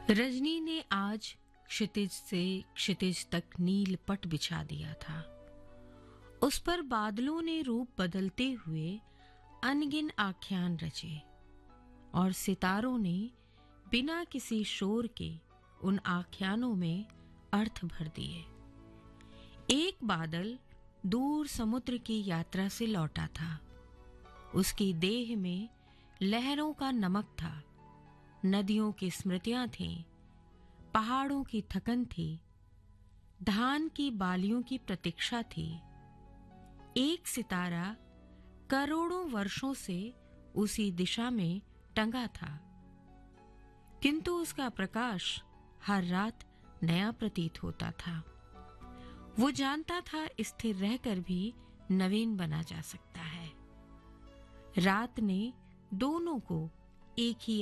रजनी ने आज क्षितिज से क्षितिज तक नील पट बिछा दिया था। उस पर बादलों ने रूप बदलते हुए अनगिन आख्यान रचे और सितारों ने बिना किसी शोर के उन आख्यानों में अर्थ भर दिए। एक बादल दूर समुद्र की यात्रा से लौटा था। उसकी देह में लहरों का नमक था, नदियों की स्मृतियां थीं, पहाड़ों की थकन थी, धान की बालियों की प्रतीक्षा थी। एक सितारा करोड़ों वर्षों से उसी दिशा में टंगा था, किंतु उसका प्रकाश हर रात नया प्रतीत होता था। वो जानता था स्थिर रहकर भी नवीन बना जा सकता है। रात ने दोनों को एक ही